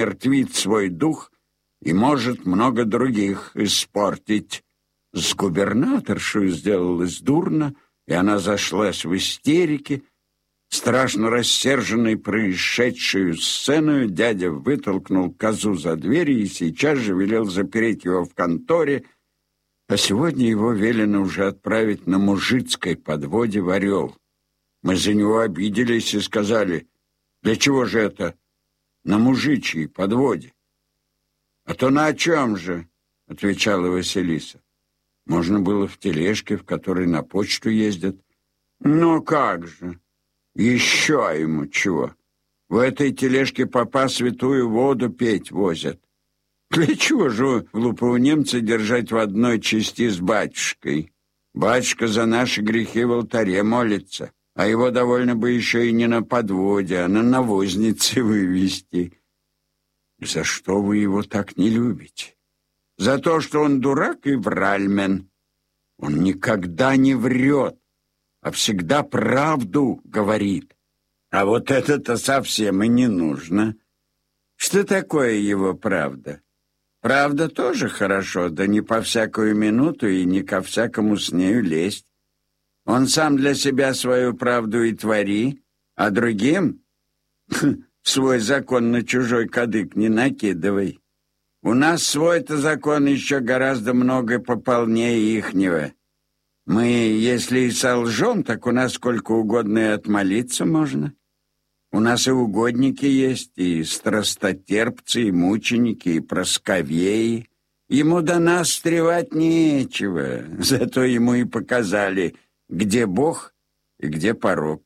умертвит свой дух и может много других испортить. С губернаторшей сделалось дурно, и она зашлась в истерике. Страшно рассерженный происшедшую сцену, дядя вытолкнул козу за дверь и сейчас же велел запереть его в конторе, а сегодня его велено уже отправить на мужицкой подводе в Орел. Мы за него обиделись и сказали: «Для чего же это на мужичьей подводе?» «А то на чем же?» — отвечала Василиса. «Можно было в тележке, в которой на почту ездят». «Ну как же? Еще ему чего? В этой тележке попа святую воду петь возят. Для чего же глупого немца держать в одной части с батюшкой? Батюшка за наши грехи в алтаре молится, а его довольно бы еще и не на подводе, а на навознице вывести». «За что вы его так не любите?» «За то, что он дурак и вральмен. Он никогда не врет, а всегда правду говорит. А вот это-то совсем и не нужно. Что такое его правда? Правда тоже хорошо, да не по всякую минуту и не ко всякому с нею лезть. Он сам для себя свою правду и твори, а другим свой закон на чужой кадык не накидывай. У нас свой-то закон еще гораздо много пополнее ихнего. Мы, если и солжем, так у нас сколько угодно и отмолиться можно. У нас и угодники есть, и страстотерпцы, и мученики, и просковеи. Ему до нас встревать нечего, зато ему и показали, где Бог и где порок.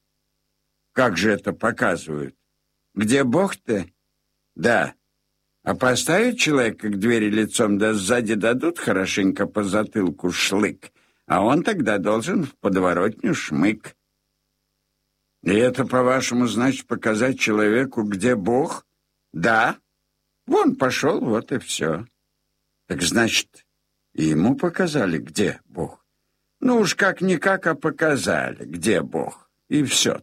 Как же это показывают? Где Бог-то? Да. А поставить человека к двери лицом, да сзади дадут хорошенько по затылку шлык, а он тогда должен в подворотню шмык. И это, по-вашему, значит показать человеку, где Бог? Да. Вон пошел, вот и все. Так значит, и ему показали, где Бог. Ну уж как-никак, а показали, где Бог. И все.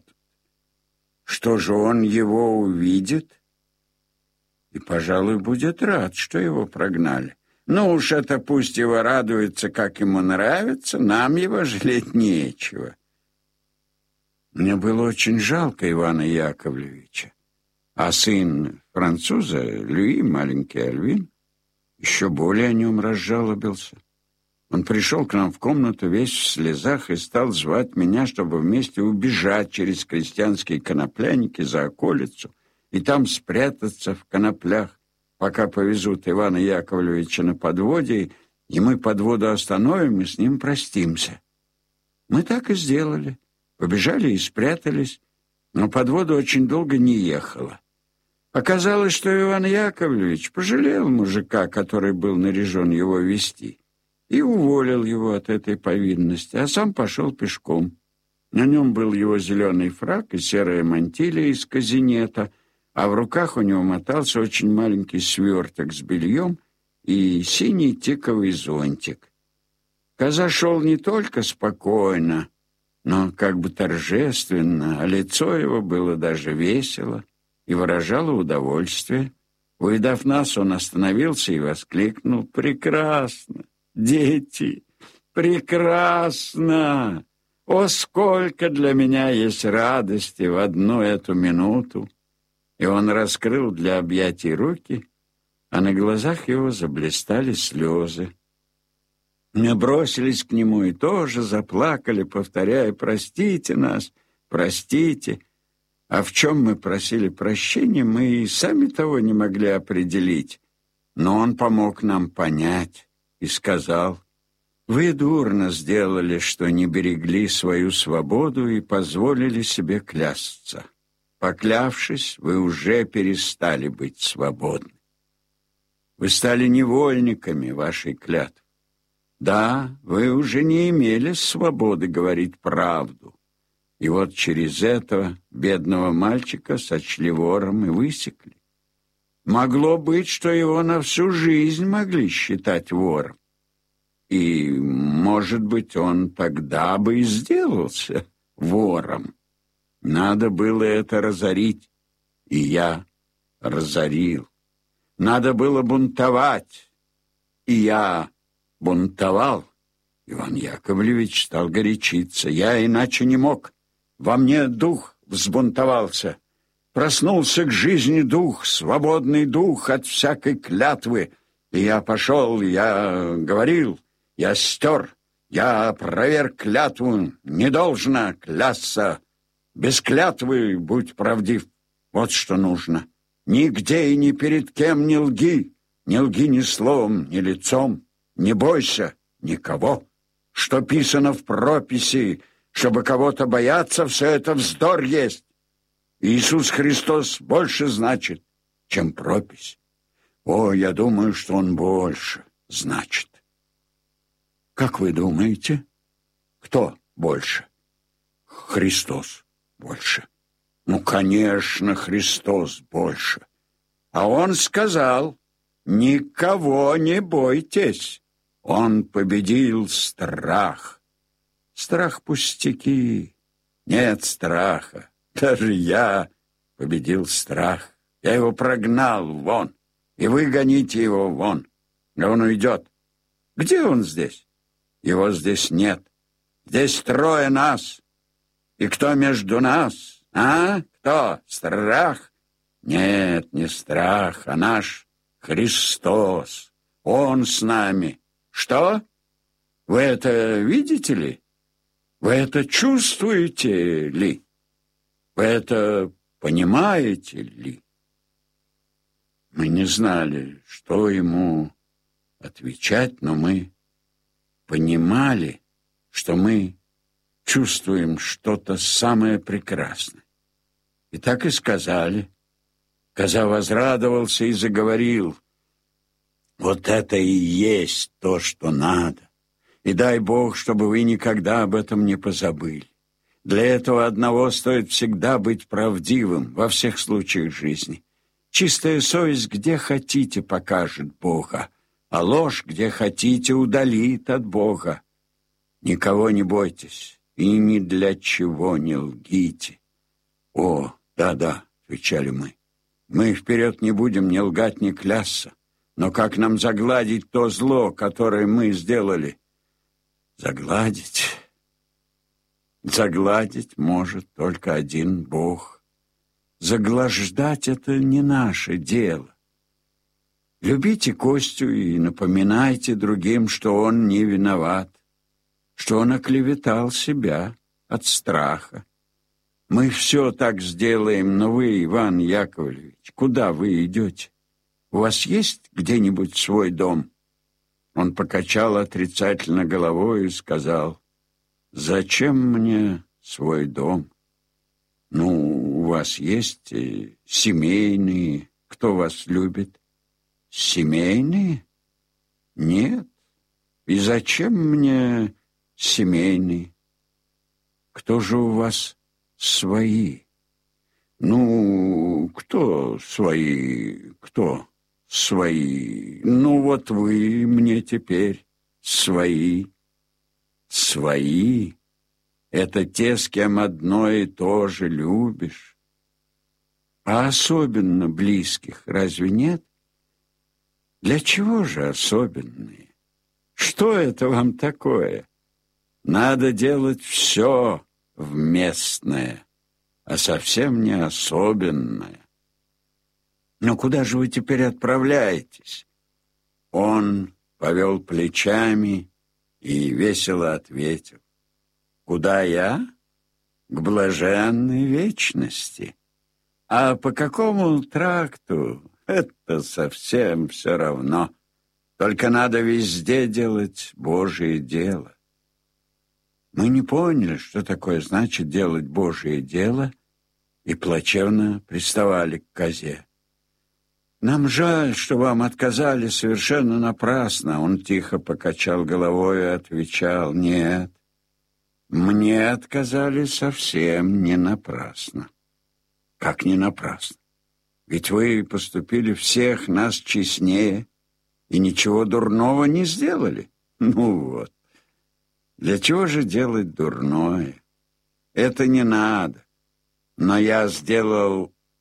Что же он его увидит? И, пожалуй, будет рад, что его прогнали. Ну уж это пусть его радуется, как ему нравится, нам его жалеть нечего. Мне было очень жалко Ивана Яковлевича, а сын француза, Люи, маленький Альвин, еще более о нем разжалобился. Он пришел к нам в комнату весь в слезах и стал звать меня, чтобы вместе убежать через крестьянские коноплянники за околицу и там спрятаться в коноплях, пока повезут Ивана Яковлевича на подводе, и мы подводу остановим и с ним простимся. Мы так и сделали. Побежали и спрятались, но подвода очень долго не ехала. Оказалось, что Иван Яковлевич пожалел мужика, который был наряжен его вести, и уволил его от этой повинности, а сам пошел пешком. На нем был его зеленый фрак и серая мантилья из казинета, а в руках у него мотался очень маленький сверток с бельем и синий тиковый зонтик. Коза шел не только спокойно, но как бы торжественно, а лицо его было даже весело и выражало удовольствие. Увидав нас, он остановился и воскликнул: «Прекрасно! Дети! Прекрасно! О, сколько для меня есть радости в одну эту минуту!» И он раскрыл для объятий руки, а на глазах его заблистали слезы. Мы бросились к нему и тоже заплакали, повторяя: «Простите нас, простите». А в чем мы просили прощения, мы и сами того не могли определить. Но он помог нам понять и сказал: «Вы дурно сделали, что не берегли свою свободу и позволили себе клясться. Поклявшись, вы уже перестали быть свободны. Вы стали невольниками вашей клятвы. Да, вы уже не имели свободы говорить правду. И вот через этого бедного мальчика сочли вором и высекли. Могло быть, что его на всю жизнь могли считать вором. И, может быть, он тогда бы и сделался вором. Надо было это разорить, и я разорил. Надо было бунтовать, и я бунтовал. Иван Яковлевич стал горячиться. Я иначе не мог. Во мне дух взбунтовался. Проснулся к жизни дух, свободный дух от всякой клятвы. И я пошел, я говорил, я стер, я проверг клятву. Не должно клясться. Без клятвы будь правдив. Вот что нужно. Нигде и ни перед кем не лги. Не лги ни словом, ни лицом. Не бойся никого. Что писано в прописи, чтобы кого-то бояться, все это вздор есть. Иисус Христос больше значит, чем пропись. О, я думаю, что Он больше значит. Как вы думаете, кто больше? Христос больше. Ну, конечно, Христос больше. А Он сказал, никого не бойтесь. Он победил страх. Страх пустяки. Нет страха. Даже я победил страх. Я его прогнал вон. И вы гоните его вон. И он уйдет. Где он здесь? Его здесь нет. Здесь трое нас. И кто между нас? А? Кто? Страх? Нет, не страх, а наш Христос. Он с нами. Что? Вы это видите ли? Вы это чувствуете ли? Вы это понимаете ли? Мы не знали, что ему отвечать, но мы понимали, что мы чувствуем что-то самое прекрасное. И так и сказали. Коза возрадовался и заговорил. Вот это и есть то, что надо. И дай Бог, чтобы вы никогда об этом не позабыли. Для этого одного стоит всегда быть правдивым во всех случаях жизни. Чистая совесть где хотите покажет Бога, а ложь где хотите удалит от Бога. Никого не бойтесь и ни для чего не лгите. О, да, отвечали мы. Мы вперед не будем ни лгать, ни клясться. Но как нам загладить то зло, которое мы сделали? Загладить может только один Бог. Заглаждать — это не наше дело. Любите Костю и напоминайте другим, что он не виноват, что он оклеветал себя от страха. Мы все так сделаем, но вы, Иван Яковлевич, куда вы идете? У вас есть где-нибудь свой дом?» Он покачал отрицательно головой и сказал, «Зачем мне свой дом? Ну, у вас есть семейные, кто вас любит?» «Семейные? Нет. И зачем мне семейные? Кто же у вас свои?» «Ну, кто свои, кто?» «Свои. Ну, вот вы мне теперь свои». «Свои? Это те, с кем одно и то же любишь. А особенно близких разве нет? Для чего же особенные? Что это вам такое? Надо делать все вместное, а совсем не особенное. Но куда же вы теперь отправляетесь?» Он повел плечами и весело ответил. «Куда я? К блаженной вечности. А по какому тракту? Это совсем все равно. Только надо везде делать Божие дело». Мы не поняли, что такое значит делать Божие дело, и плачевно приставали к козе. «Нам жаль, что вам отказали совершенно напрасно». Он тихо покачал головой и отвечал, «Нет, мне отказали совсем не напрасно». «Как не напрасно? Ведь вы поступили всех нас честнее и ничего дурного не сделали». «Ну вот, для чего же делать дурное? Это не надо. Но я сделал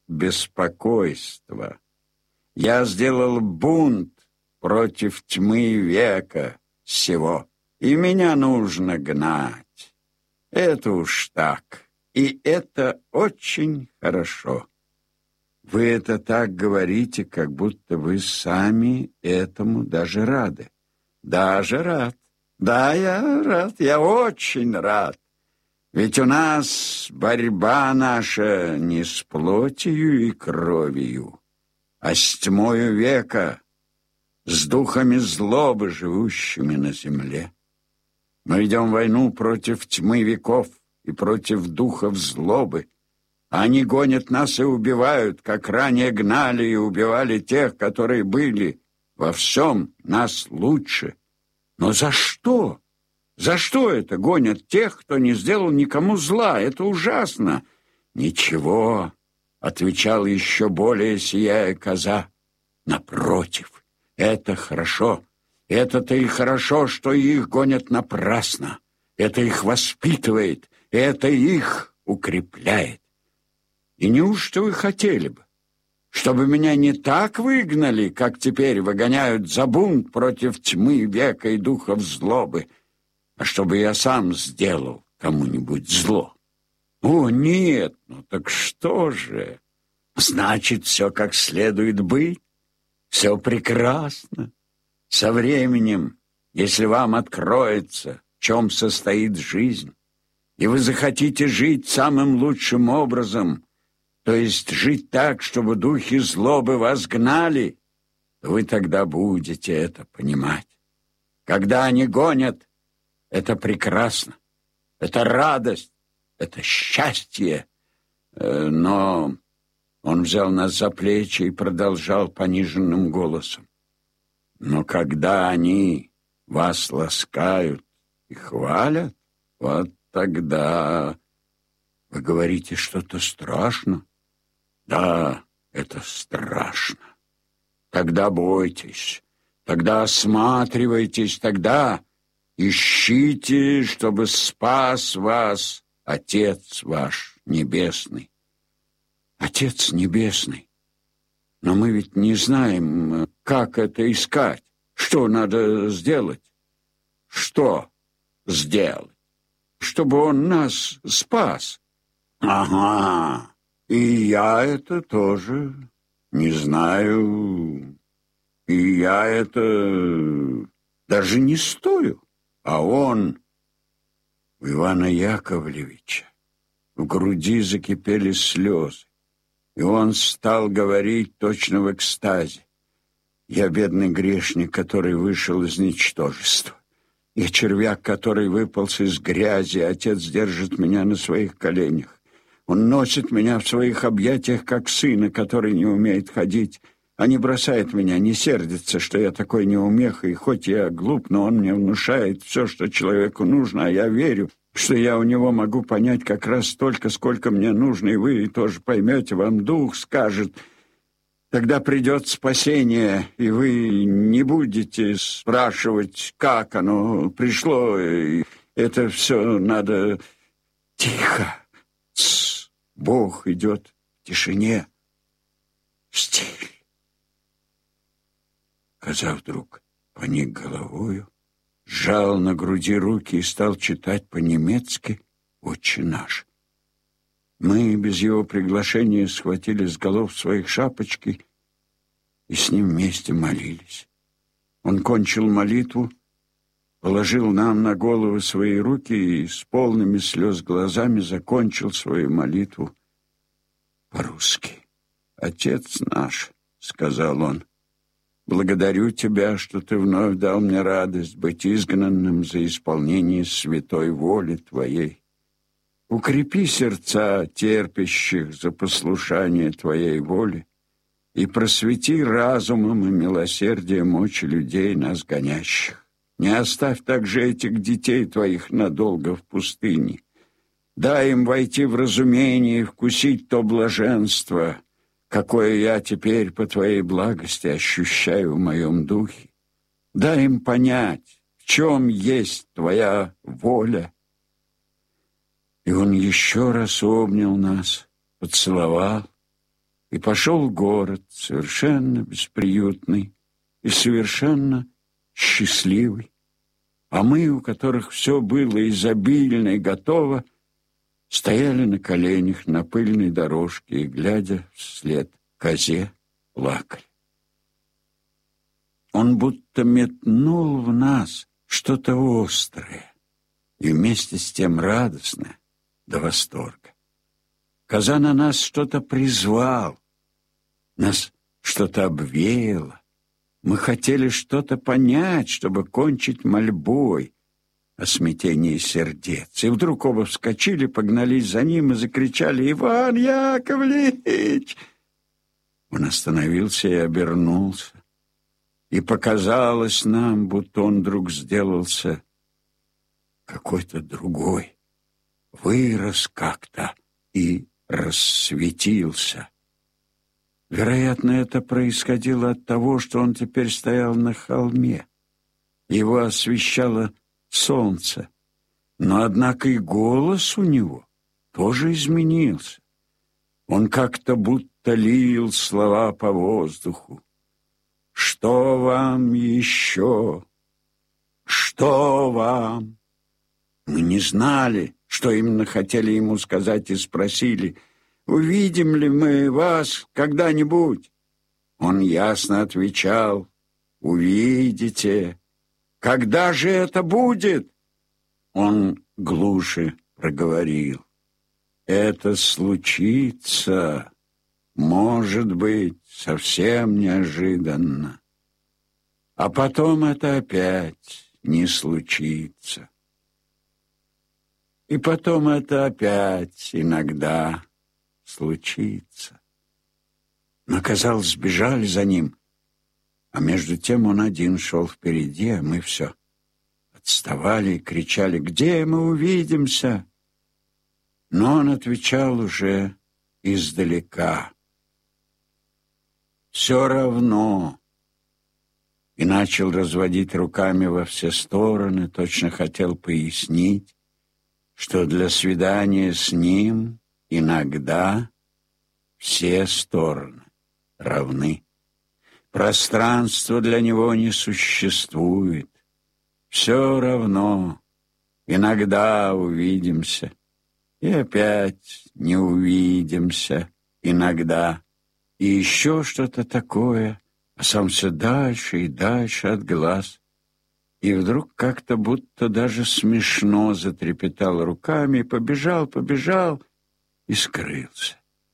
беспокойство. Я сделал бунт против тьмы века сего, и меня нужно гнать. Это уж так, и это очень хорошо. Вы это так говорите, как будто вы сами этому даже рады. Даже рад. Да, я рад, я очень рад. Ведь у нас борьба наша не с плотью и кровью, а с тьмою века, с духами злобы, живущими на земле. Мы ведем войну против тьмы веков и против духов злобы. Они гонят нас и убивают, как ранее гнали и убивали тех, которые были во всем нас лучше. Но за что? За что это гонят тех, кто не сделал никому зла? Это ужасно. Ничего, отвечал еще более сияя коза. Напротив, это хорошо. Это-то и хорошо, что их гонят напрасно. Это их воспитывает, это их укрепляет. И неужто вы хотели бы, чтобы меня не так выгнали, как теперь выгоняют за бунт против тьмы века и духов злобы, а чтобы я сам сделал кому-нибудь зло? О, нет, ну так что же? Значит, все как следует быть, все прекрасно. Со временем, если вам откроется, в чем состоит жизнь, и вы захотите жить самым лучшим образом, то есть жить так, чтобы духи злобы вас гнали, то вы тогда будете это понимать. Когда они гонят, это прекрасно, это радость, это счастье. Но он взял нас за плечи и продолжал пониженным голосом. Но когда они вас ласкают и хвалят, вот тогда вы говорите что-то страшно. Да, это страшно. Тогда бойтесь, тогда осматривайтесь, тогда ищите, чтобы спас вас Отец ваш Небесный. Отец Небесный. Но мы ведь не знаем, как это искать. Что надо сделать? Что сделать? Чтобы он нас спас. Ага. И я это тоже не знаю. И я это даже не стою. А он, у Ивана Яковлевича, в груди закипели слезы. И он стал говорить точно в экстазе. Я бедный грешник, который вышел из ничтожества. Я червяк, который выполз из грязи. Отец держит меня на своих коленях. Он носит меня в своих объятиях, как сына, который не умеет ходить. А не бросает меня, не сердится, что я такой неумеха, и хоть я глуп, но он мне внушает все, что человеку нужно, а я верю, что я у него могу понять как раз столько, сколько мне нужно, и вы тоже поймете, вам дух скажет. Тогда придет спасение, и вы не будете спрашивать, как оно пришло, и это все надо тихо. Тс, Бог идет в тишине, в стиле. Коза вдруг поник головою, сжал на груди руки и стал читать по-немецки «Отче наш». Мы без его приглашения схватили с голов своих шапочки и с ним вместе молились. Он кончил молитву, положил нам на головы свои руки и с полными слез глазами закончил свою молитву по-русски. «Отец наш», — сказал он, — «благодарю Тебя, что Ты вновь дал мне радость быть изгнанным за исполнение святой воли Твоей. Укрепи сердца терпящих за послушание Твоей воли и просвети разумом и милосердием очи людей, нас гонящих. Не оставь также этих детей Твоих надолго в пустыне. Дай им войти в разумение и вкусить то блаженство, какое я теперь по Твоей благости ощущаю в моем духе. Дай им понять, в чем есть Твоя воля». И он еще раз обнял нас, поцеловал и пошел в город, совершенно бесприютный и совершенно счастливый. А мы, у которых все было изобильно и готово, стояли на коленях на пыльной дорожке и, глядя вслед козе, плакали. Он будто метнул в нас что-то острое и вместе с тем радостное до восторга. Коза на нас что-то призвал, нас что-то обвеяло. Мы хотели что-то понять, чтобы кончить мольбой о смятении сердец. И вдруг оба вскочили, погнались за ним и закричали: «Иван Яковлевич!» Он остановился и обернулся. И показалось нам, будто он вдруг сделался какой-то другой, вырос как-то и рассветился. Вероятно, это происходило от того, что он теперь стоял на холме. Его освещало солнце. Но, однако, и голос у него тоже изменился. Он как-то будто лил слова по воздуху. «Что вам еще? Что вам?» Мы не знали, что именно хотели ему сказать, и спросили: «Увидим ли мы вас когда-нибудь?» Он ясно отвечал: «Увидите». «Когда же это будет?» Он глуше проговорил: «Это случится, может быть, совсем неожиданно. А потом это опять не случится. И потом это опять иногда случится». Мы, казалось, бежали за ним, а между тем он один шел впереди, а мы все отставали и кричали: «Где мы увидимся?» Но он отвечал уже издалека: «Все равно», и начал разводить руками во все стороны, точно хотел пояснить, что для свидания с ним иногда все стороны равны. Пространство для него не существует. Все равно иногда увидимся, и опять не увидимся иногда. И еще что-то такое, а сам все дальше и дальше от глаз. И вдруг как-то будто даже смешно затрепетал руками, побежал и скрылся.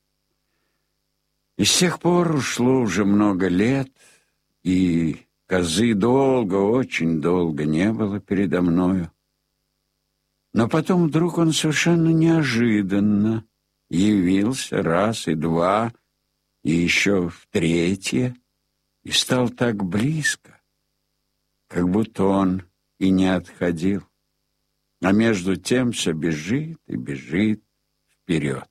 И с тех пор ушло уже много лет, и козы долго, очень долго не было передо мною. Но потом вдруг он совершенно неожиданно явился раз и два, и еще в третье, и стал так близко, как будто он и не отходил, а между тем все бежит и бежит вперед.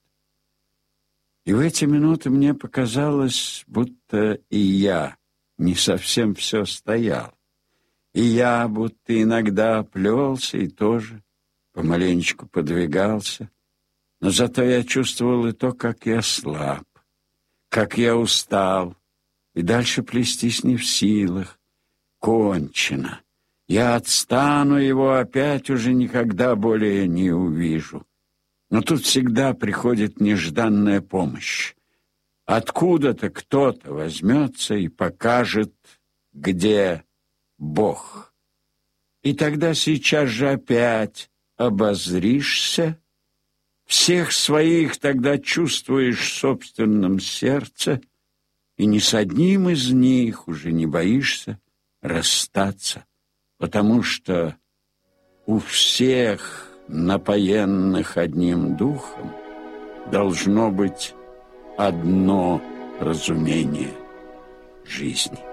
И в эти минуты мне показалось, будто и я не совсем все стоял, и я будто иногда плелся и тоже помаленечку подвигался, но зато я чувствовал и то, как я слаб, как я устал, и дальше плестись не в силах. Кончено. Я отстану, его опять уже никогда более не увижу. Но тут всегда приходит нежданная помощь. Откуда-то кто-то возьмется и покажет, где Бог. И тогда сейчас же опять обозришься, всех своих тогда чувствуешь в собственном сердце, и ни с одним из них уже не боишься расстаться, потому что у всех напоенных одним духом должно быть одно разумение жизни.